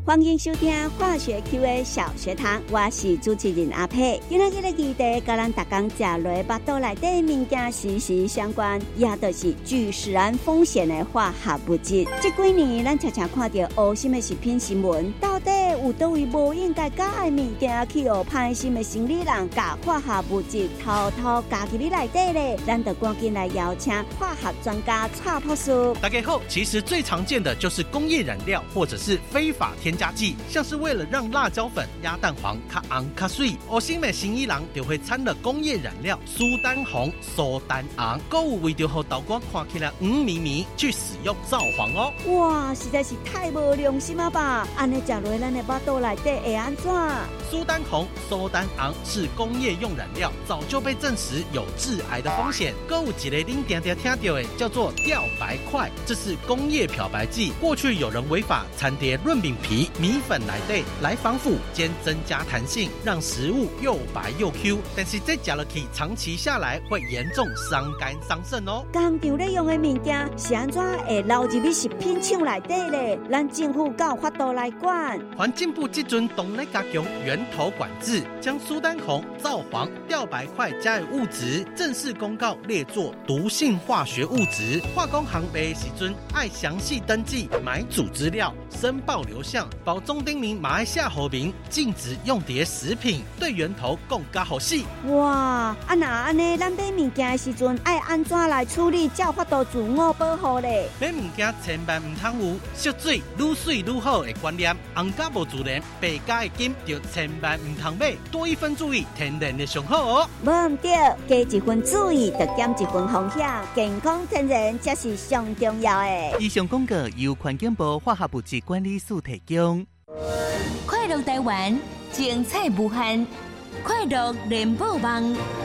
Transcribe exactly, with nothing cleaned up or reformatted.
欢迎收听化学 Q A 小学堂，我是主持人阿佩。今仔日的议题，甲咱逐工食落腹肚内底物件息息相关，也就是具食安风险的化学物质。这几年，咱常常看到恶心的食品新闻，到底有倒位无应该加的物件，去互歹心的生理人，甲化学物质偷偷加进去内底咧？咱得赶紧来邀请化学专家蔡博士。 大家好，其实最常见的就是工业染料或者是非法添加剂，像是为了让辣椒粉、鸭蛋黄较红较水，恶心的生意人就会掺了工业染料苏丹红、苏丹红，还有为着让豆干看起来黄绵绵，去使用皂黄哦。 哇，实在是太无良心了吧！安尼食落咱的腹肚内底会安怎？ 苏丹红、苏丹红是工业用染料，早就被证实有致癌的风险。还有一个您常常听到的叫做吊白块，这是工业漂白剂，过去有人违法掺叠润饼皮、米粉来底来防腐兼增加弹性，让食物又白又 Q。但是这吃落去，长期下来会严重伤肝伤肾哦。 工厂咧用的物件是安怎会流入去食品厂内底咧？咱政府敢有法度来管？ 环境部这阵动咧加强源头管制，将苏丹红、皂黄、吊白块加的物质正式公告列作毒性化学物质。化工行卖的时阵爱详细登记买主资料、申报流向，保中丁明马来西亚后明禁止用碟食品，对源头更加好细。 哇，啊那安尼，咱买物件的时阵爱安怎来处理，才有法度自我保护咧？ 买物件千万唔通有烧水愈水愈好的观念，红甲无自然，白甲的金就千万唔通买，多一分注意，天然的上好哦。 无唔对，加一分注意，就减一分风险。健康天然才是上重要的。 以上广告由环境部化学物质管理署提供。 快乐台湾，精彩无限，快乐联播网。